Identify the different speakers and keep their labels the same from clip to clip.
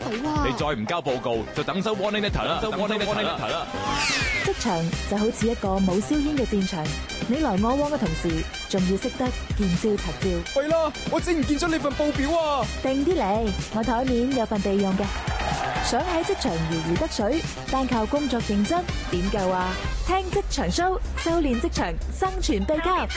Speaker 1: 你再唔交報告，就等收 warning letter 啦。
Speaker 2: 職場就好似一個冇硝煙嘅戰場，你來我往嘅同時，仲要識得見招拆招。
Speaker 3: 喂啦，我整唔見咗你份報表啊！
Speaker 2: 定啲嚟，我台面有份備用嘅。想喺職場如魚得水，單靠工作認真點夠啊？聽職場 show， 修煉職場生存秘笈。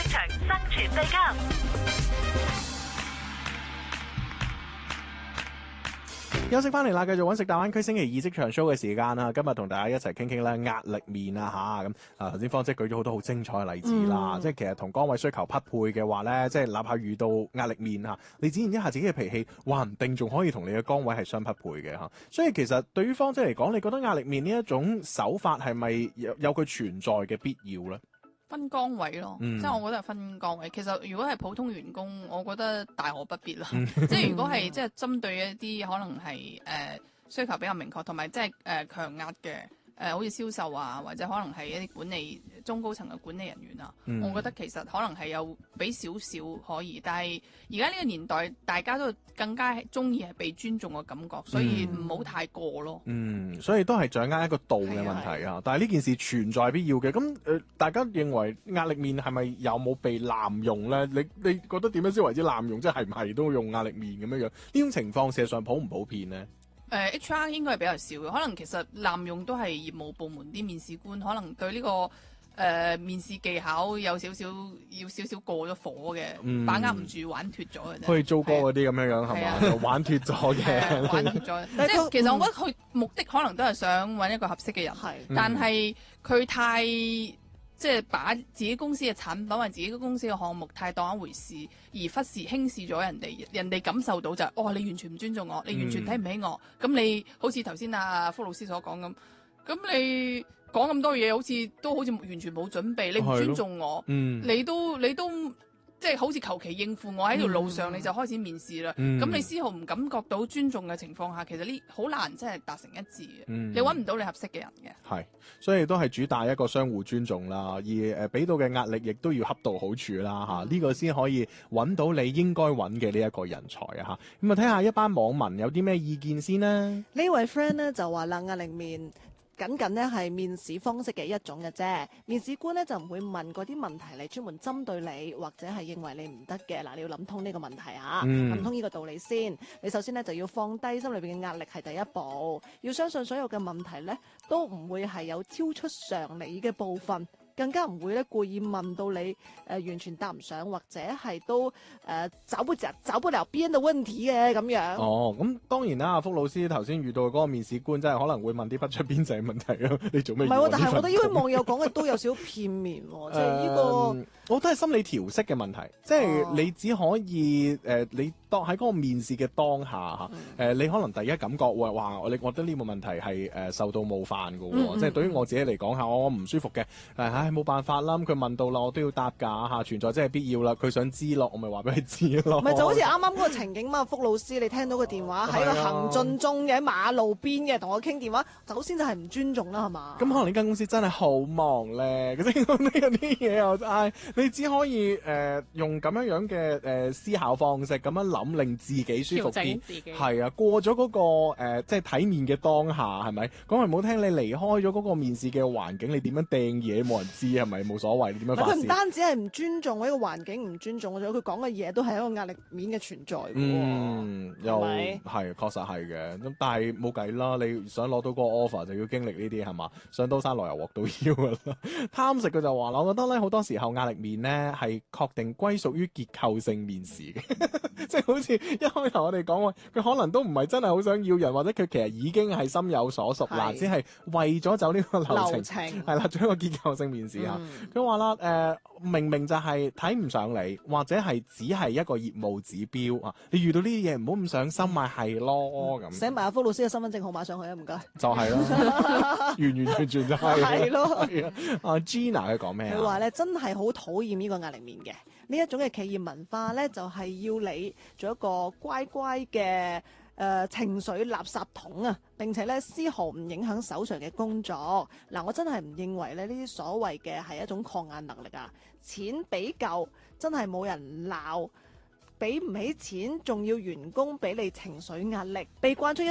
Speaker 3: 休息翻嚟啦，繼續揾食大灣區星期二職場 show 嘅時間啦。今日同大家一齊傾傾咧壓力面啊嚇咁啊。頭先方姐舉咗好多好精彩嘅例子啦，即係其實同崗位需求匹配嘅話咧，即係哪怕遇到壓力面嚇，你展現一下自己嘅脾氣，話唔定仲可以同你嘅崗位係相匹配嘅嚇。所以其實對於方姐嚟講，你覺得壓力面呢一種手法係咪有佢存在嘅必要咧？
Speaker 4: 分崗位咯，即係我覺得係分崗位。其實如果係普通員工，我覺得大可不必啦。即係如果係即係針對一啲可能係需求比較明確，同埋即係強壓嘅。好似銷售啊，或者可能係一啲管理中高層嘅管理人員啊，我覺得其實可能係有俾少少可以，但係而家呢個年代大家都更加中意係被尊重嘅感覺，所以唔好太過咯。
Speaker 3: 所以都係掌握一個度嘅問題啊。但係呢件事存在必要嘅，咁大家認為壓力面係咪有冇被濫用咧？你覺得點樣先為之濫用？即係唔係都用壓力面咁樣樣？呢種情況事實上普唔普遍咧？
Speaker 4: HR 應該係比較少嘅，可能其實濫用都係業務部門啲面試官，可能對呢個面試技巧有少少過咗火嘅，把握唔住玩脫咗嘅啫。
Speaker 3: 好似糟哥嗰啲咁樣樣係嘛？玩脫咗嘅，
Speaker 4: 玩脫咗。即係其實我覺得佢目的可能都係想揾一個合適嘅人，但係佢太即係把自己公司嘅產品或者自己公司嘅項目太當一回事，而忽視輕視咗人哋感受到就係，你完全唔尊重我，你完全睇唔起我。咁你好似頭先阿福老師所講咁你講咁多嘢，好似完全冇準備，你唔尊重我，你都即係好似求其應付我喺條路上，你就開始面試啦。咁你絲毫唔感覺到尊重嘅情況下，其實呢好難真係達成一致嘅。你揾唔到你合適嘅人嘅。係，
Speaker 3: 所以都係主打一個相互尊重啦，而俾到嘅壓力亦都要恰到好處啦嚇。呢個先可以揾到你應該揾嘅呢一個人才啊嚇。咁啊睇下一班網民有啲咩意見先啦。
Speaker 5: 呢位 friend 咧就話啦，壓力面僅僅咧係面試方式嘅一種嘅啫，面試官咧就唔會問嗰啲問題嚟專門針對你，或者係認為你唔得嘅。嗱，你要諗通呢個問題嚇，諗通呢個道理先。你首先咧就要放低心裏邊嘅壓力係第一步，要相信所有嘅問題咧都唔會係有超出常理嘅部分。更加唔會咧故意問到你完全答唔上，或者係都找不了邊嘅問題嘅咁樣。
Speaker 3: 咁當然啦，福老師頭先遇到嗰個面試官真係可能會問啲不出邊際問題咯。你做咩？
Speaker 5: 唔係喎，但係我覺得呢位網友講嘅都有少少片面喎，即係呢個，
Speaker 3: 我覺得係心理調適嘅問題，即係你只可以你當喺嗰個面試嘅當下你可能第一感覺哇，你覺得呢個問題係受到冒犯嘅喎，即係對於我自己嚟講下，我唔舒服嘅，冇辦法啦，佢問到啦，我都要答㗎嚇，存在真係必要啦。佢想知咯，我咪話俾佢知咯。
Speaker 5: 咪就好似啱啱嗰個情景嘛，福老師你聽到個電話喺個行進中嘅，喺馬路邊嘅，同我傾電話，首先就係唔尊重啦，係嘛？咁
Speaker 3: 可能呢間公司真係好忙咧，即係呢啲嘢又真你只可以用咁樣嘅思考方式咁樣諗，令自己舒服啲。係啊，過咗嗰個即係體面嘅當下係咪？講句唔好聽，你離開咗嗰個面試嘅環境，你點樣掟嘢冇人知係咪？冇所謂，你點樣發泄？
Speaker 5: 佢唔單止係唔尊重呢個環境，唔尊重咗佢講嘅嘢都係一個壓力面嘅存在嘅。
Speaker 3: 又係確實係嘅。咁但係冇計啦，你想攞到個 offer 就要經歷呢啲係嘛？上刀山來又鑊到腰㗎啦。貪食佢就話啦，我覺得咧好多時候壓力面咧係確定歸屬於結構性面試嘅，即係好似一開頭我哋講話，佢可能都唔係真係好想要人，或者佢其實已經係心有所屬啦，只係為咗走呢個流程係啦，做一個結構性面試啊。佢話啦，明明就係睇唔上你，或者係只係一個業務指標啊，你遇到呢啲嘢唔好咁上心咪係咯咁。
Speaker 5: 寫埋阿福老師嘅身份證號碼上去啊，唔該。
Speaker 3: 就係咯，完全就係。
Speaker 5: 係咯。
Speaker 3: 阿 Gina 佢講咩啊？
Speaker 5: 佢話咧真係好討厭呢個壓力面嘅呢一種嘅企業文化咧，就係要你做一個乖乖嘅情緒垃圾桶啊！並且咧絲毫唔影響手上嘅工作。嗱，我真係唔認為咧呢啲所謂嘅係一種抗壓能力啊！錢俾夠真係冇人鬧，俾唔起錢仲要員工俾你情緒壓力，被慣出一